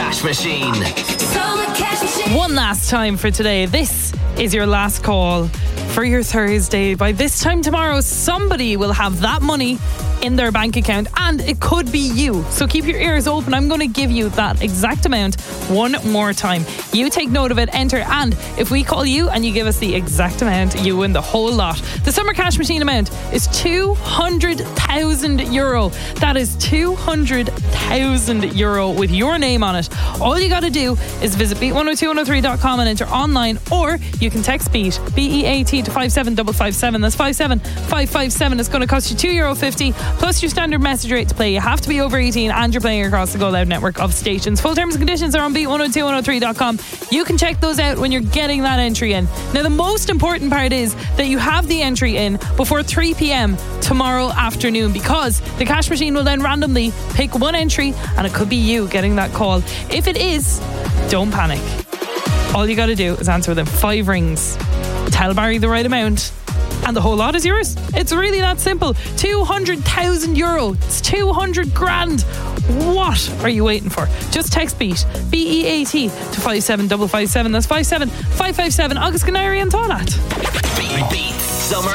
Cash Machine. One last time for today. This is your last call for your Thursday. By this time tomorrow, somebody will have that money in their bank account, and it could be you. So keep your ears open. I'm going to give you that exact amount one more time. You take note of it, enter, and if we call you and you give us the exact amount, you win the whole lot. The Summer Cash Machine amount is €200,000. That is €200,000 with your name on it. All you got to do is visit beat102103.com and enter online, or you can text BEAT, BEAT, to 57557. That's 57557. It's going to cost you €2.50 plus your standard message rate to play. You have to be over 18 and you're playing across the Go Loud network of stations. Full terms and conditions are on beat102103.com. You can check those out when you're getting that entry in. Now, the most important part is that you have the entry in before 3 p.m. tomorrow afternoon, because the cash machine will then randomly pick one entry and it could be you getting that call. If it is, don't panic. All you got to do is answer them 5 rings, tell Barry the right amount, and the whole lot is yours. It's really that simple. €200,000. It's 200 grand. What are you waiting for? Just text BEAT, BEAT, to 57557. That's 57557. Agus Canary and Tonat. Beat